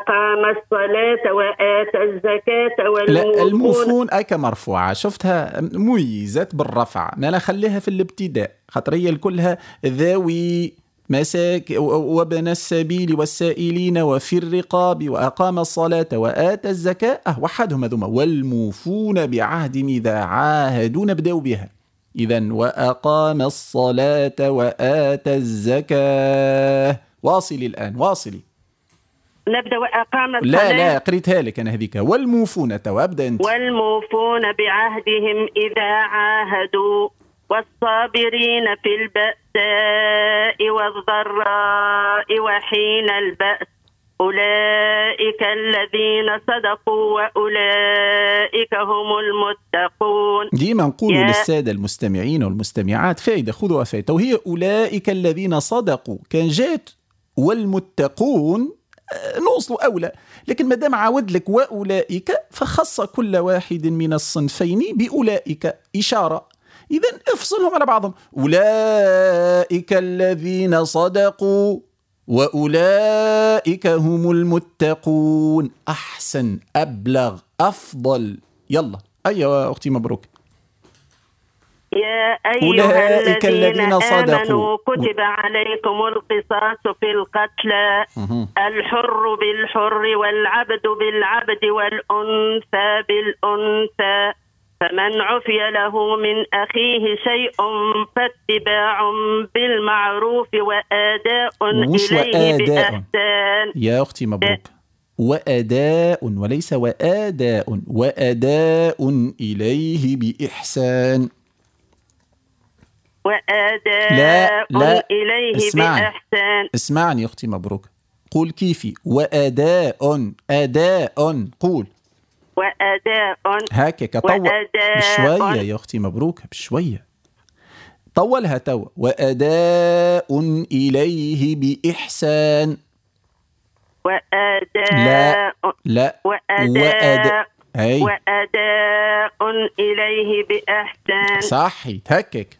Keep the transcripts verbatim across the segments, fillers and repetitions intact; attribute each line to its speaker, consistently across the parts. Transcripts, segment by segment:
Speaker 1: وأقام الصلاة وآتى الزكاة والموفون.
Speaker 2: لا الموفون أكا مرفوعة، شفتها ميزات بالرفع، ما أنا خليها في الابتداء خاطر هي كلها ذوي مساك وابن السبيل والسائلين وفي الرقاب وأقام الصلاة وآتى الزكاة. أه وحدهم هذوما، والموفون بعهدهم إذا عاهدوا نبدأ بها. إذن وأقام الصلاة وآتى الزكاة. واصلي الآن، واصلي.
Speaker 1: نبدأ وأقام الصلاة.
Speaker 2: لا لا قريتها لك أنا هذيك. والموفون توا أبدأ أنت.
Speaker 1: والموفون بعهدهم إذا عاهدوا والصابرين في البأساء والضراء وحين البأس أولئك الذين صدقوا وأولئك هم المتقون.
Speaker 2: ديما نقول للسادة المستمعين والمستمعات فائدة خذوا فائدة، وهي أولئك الذين صدقوا. كان جات والمتقون نوصلوا أولى، لكن ما دام عاود لك وأولئك فخص كل واحد من الصنفين بأولئك إشارة. إذن افصلهم على بعضهم. أولئك الذين صدقوا وأولئك هم المتقون. أحسن، أبلغ، أفضل. يلا أيوة أختي مبروك.
Speaker 1: يا أيها الذين, الذين آمنوا كتب عليكم القصاص في القتلى الحر بالحر والعبد بالعبد والأنثى بالأنثى فمن عفي له من أخيه شيء فاتباع بالمعروف وآداء إليه بإحسان.
Speaker 2: يا أختي مبروك. وأداء وليس وآداء، وأداء إليه بإحسان.
Speaker 1: وآداء
Speaker 2: لا لا
Speaker 1: إليه
Speaker 2: اسمعني.
Speaker 1: بإحسان.
Speaker 2: اسمعني أختي مبروك، قول كيفي. وأداء أداء قول
Speaker 1: وأداء
Speaker 2: هكذا. طول بشوية يا أختي مبروك، بشوية طولها توا. وأداء إليه بإحسان.
Speaker 1: وأداء
Speaker 2: لا لا
Speaker 1: وأداء
Speaker 2: وأداء,
Speaker 1: وأداء إليه بإحسان.
Speaker 2: صحي هكك.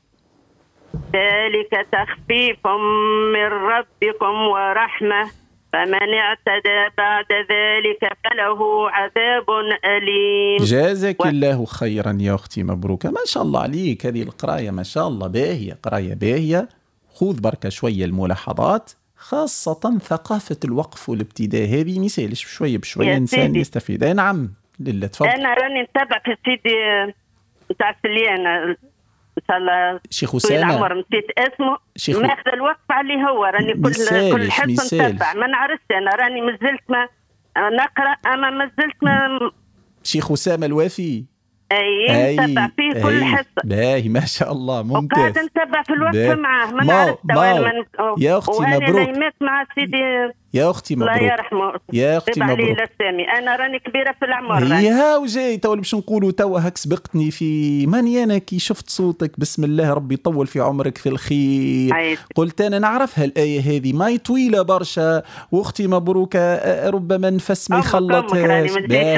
Speaker 1: ذلك تخفيف من ربكم ورحمة فمن اعتدى بعد ذلك فله عذاب أليم.
Speaker 2: جازك و... الله خيرا يا أختي مبروك، ما شاء الله عليك. هذه القراية ما شاء الله باهية، قراية باهية. خذ بركة شوية الملاحظات، خاصة ثقافة الوقف والابتداء هذه نسالش بشوية بشوية إنسان يستفيد. أي نعم لله تفضل.
Speaker 1: أنا راني نتابع في سيدي نتاع سليان إن شاء الله
Speaker 2: شيخ أسامة،
Speaker 1: العمر نسيت اسمه، ناخذ الوقف عليه هو. راني كل كل حصة نتابع، ما نعرفش أنا راني مازلت ما نقرأ أما مازلت ما.
Speaker 2: شيخ أسامة الوافي
Speaker 1: أي نتابع فيه أي كل حصة.
Speaker 2: باهي ما شاء الله ممتاز.
Speaker 1: وقاعد نتابع في الوقف معاه، ما نعرفش وين من.
Speaker 2: يا أختي مبروك.
Speaker 1: وأنا مع سيدي
Speaker 2: يا أختي مبروك.
Speaker 1: الله يرحمه.
Speaker 2: يا أختي مبروك.
Speaker 1: أنا راني كبيرة في العمر.
Speaker 2: يا وجاي تو باش نقولوا توا هك سبقتني في ماني أنا كي شفت صوتك بسم الله ربي يطول في عمرك في الخير عيد. قلت أنا نعرفها الآية هذه ماي طويلة برشا وأختي مبروك ربما نفس ما يخلطهاش.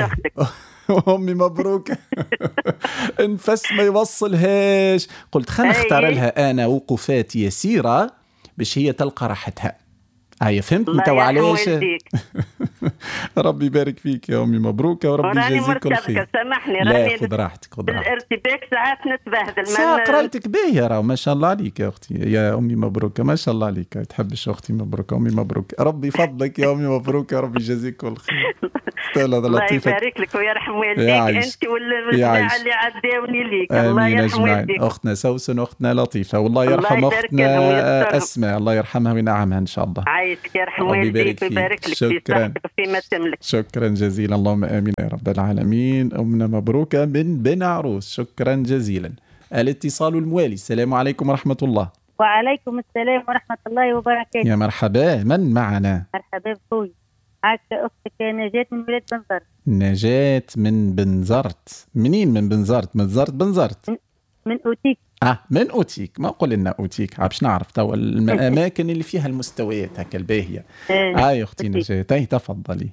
Speaker 2: أمي مبروك انفس ما يوصلهاش. قلت خلنا نختار لها أنا وقفات يسيرة باش هي تلقى راحتها. هاي فهمت انت وعلاش. ربي يبارك فيك يا أمي مبروك وربي يجازيك كل خير.
Speaker 1: سامحني
Speaker 2: لا خذ راحتك خذ راحتك.
Speaker 1: الارتباك ساعات نتبهدل.
Speaker 2: ساعة قرايتك باهية راه ما شاء الله عليك يا أختي يا أمي مبروك ما شاء الله عليك. تحبش أختي مبروك أمي مبروك ربي يفضلك يا أمي مبروك يا ربي يجازيك كل خير.
Speaker 1: الله يبارك لك ويرحم والديك أنت والمجموعة اللي عداوني ليك. الله يرحم والديك.
Speaker 2: أختنا سوسن أختنا لطيفة والله يرحم أختنا أسماء الله يرحمها وينعمها إن شاء الله.
Speaker 1: عايشك يرحم والديك ويبارك لك في صحتك وفيما تملك.
Speaker 2: شكرا جزيلا اللهم آمين يا رب العالمين. أمنا مبروكة من بن عروس شكرا جزيلا. الاتصال الموالي. السلام عليكم ورحمة الله.
Speaker 3: وعليكم السلام ورحمة الله وبركاته.
Speaker 2: يا مرحبا من معنا؟
Speaker 3: مرحبا بخوي معك أختك نجاة من ولاد بنزرت.
Speaker 2: نجاة من بنزرت. منين من بنزرت؟ من زرت بنزرت
Speaker 3: من, من أوتيك.
Speaker 2: اه من أوتيك. ما قول لنا أوتيك باش نعرف توا الأماكن اللي فيها المستويات هكا الباهية. اه يا أختي نجاة هاي تفضلي.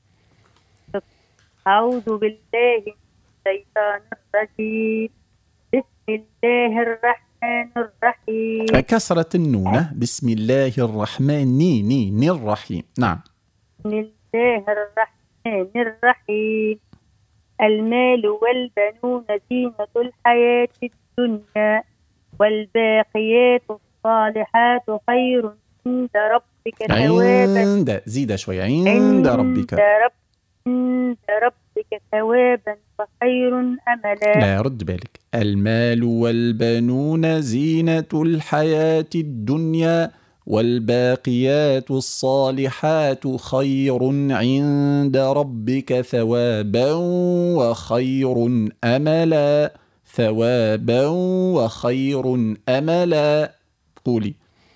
Speaker 3: أعوذ بالله من الشيطان الرجيم بسم الله الرحمن الرحيم.
Speaker 2: كسرة النونة بسم الله الرحمن ني ني ني الرحيم. نعم
Speaker 3: بسم الله الرحمن الرحيم. المال والبنون زينة الحياة الدنيا والباقيات الصالحات خير عند ربك ثوابا.
Speaker 2: عند زيد شوية عند ربك.
Speaker 3: عند, رب عند ربك ثوابا وخير أملا.
Speaker 2: لا رد بالك. المال والبنون زينة الحياة الدنيا والباقيات الصالحات خير عند ربك ثوابا وخير أملا. ثوابا وخير أملا. قولي.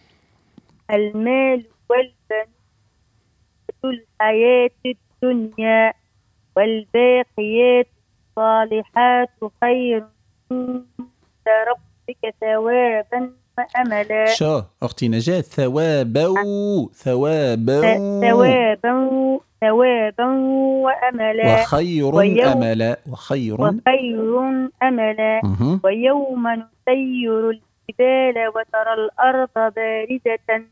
Speaker 3: المال والبنون الحياة الدنيا والباقيات الصالحات خير عند ربك ثوابا وأملا.
Speaker 2: شو أختي نجاة؟ ثوابا ثوابا
Speaker 3: ثوابا ثوابا وأملا.
Speaker 2: وخير أملا. وخير
Speaker 3: وخير أملا.
Speaker 2: مه.
Speaker 3: ويوم نسير الجبال وترى الأرض باردة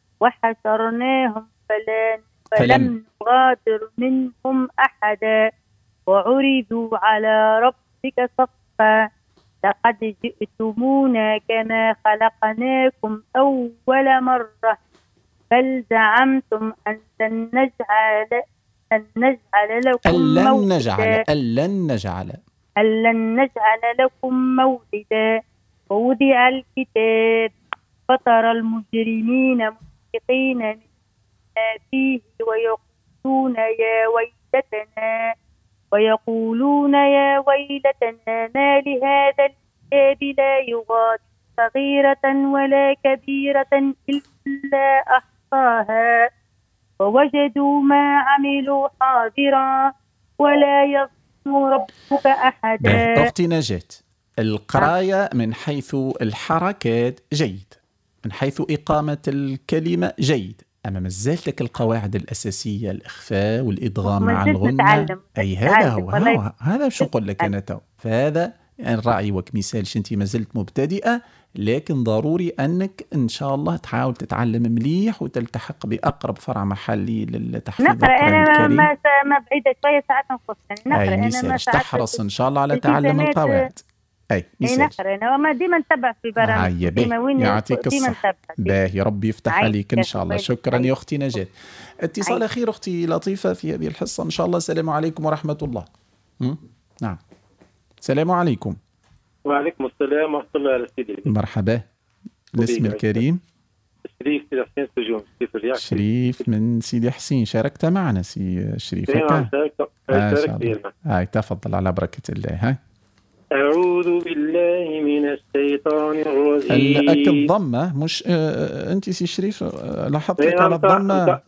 Speaker 3: وحشرناهم فلا فلم نغادر منهم أحدا وعرضوا على ربك صفا لقد جئتمونا كما خلقناكم أول مرة بل زعمتم أن لن نجعل أن نجعل لكم
Speaker 2: ألن نجعل
Speaker 3: موعدا
Speaker 2: ألن نجعل
Speaker 3: ألن نجعل لكم موعدا. ووضع الكتاب فترى المجرمين مشفقين مما فيه ويقولون يا ويلتنا ويقولون يا ويلتنا ما لهذا الكتاب لا يغادر صغيرة ولا كبيرة إلا أحصاها ووجدوا ما عملوا حاضرا ولا يظلم ربك أحدا.
Speaker 2: أختي نجاة، القراية من حيث الحركات جيد، من حيث إقامة الكلمة جيد، أما مازالت لك القواعد الأساسية، الإخفاء والإدغام مع الغنة. أي هذا هو, هو هذا شو نقول لك أنا تو، فهذا يعني راعي وكمثال أنت مازلت مبتدئة، لكن ضروري أنك إن شاء الله تحاول تتعلم مليح وتلتحق بأقرب فرع محلي للتحفيظ
Speaker 3: نقرأ.
Speaker 2: القرآن
Speaker 3: أنا
Speaker 2: الكريم.
Speaker 3: ما ما بعيدة شوية ساعات نقص يعني
Speaker 2: أي مثال تحرص إن شاء الله على تعلم القواعد. أي مثال.
Speaker 3: نقرأ أنا ما ديما نتبع في برامج ديما وين
Speaker 2: يعطيك الصحة. باهي ربي يفتح عليك إن شاء الله. شكرا يا أختي نجاة. اتصال أخير أختي لطيفة في هذه الحصة إن شاء الله. السلام عليكم ورحمة الله. نعم السلام عليكم.
Speaker 4: وعليكم السلام ورحمة الله على سيدي.
Speaker 2: مرحبا. الاسم الكريم؟
Speaker 4: شريف سيدي حسين سجون.
Speaker 2: شريف من سيدي حسين، شاركت معنا سي شريف؟
Speaker 4: نعم
Speaker 2: شاركت. هاي تفضل على بركة الله. هاي
Speaker 4: أعوذ بالله من الشيطان الرجيم.
Speaker 2: أكد ضمة مش آه أنت سي شريف لاحظت لك على الضمة.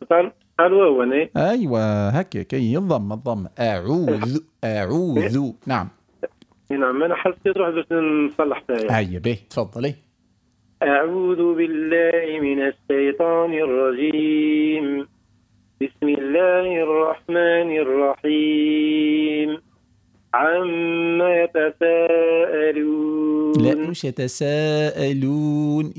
Speaker 2: أيوة هكي كي الضمة الضمة. أعوذ أعوذ. نعم
Speaker 4: نعم أنا حسيت روح باش نصلح فيها.
Speaker 2: هيا به تفضلي.
Speaker 4: أعوذ بالله من الشيطان الرجيم. بسم الله الرحمن الرحيم. عما يتساءلون.
Speaker 2: لا مش يتساءلون،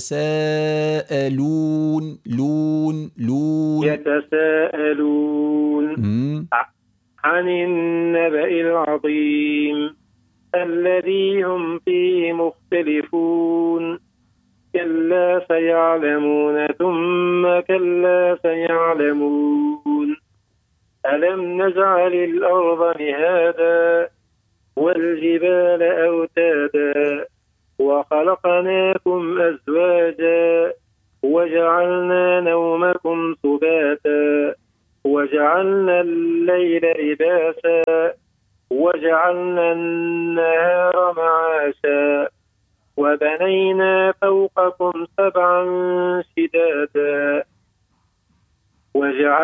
Speaker 2: يتساءلون لون لون.
Speaker 4: يتساءلون
Speaker 2: م-
Speaker 4: عن النبأ العظيم الذي هم فيه مختلفون. كلا سيعلمون ثم كلا سيعلمون. ألم نجعل الأرض مهادا والجبال أوتادا وخلقناكم أزواجا وجعلنا نومكم سباتا وجعلنا الليل لباسا وجعلنا النهار معاشا وبنينا فوقكم سبعا شدادا وجعلنا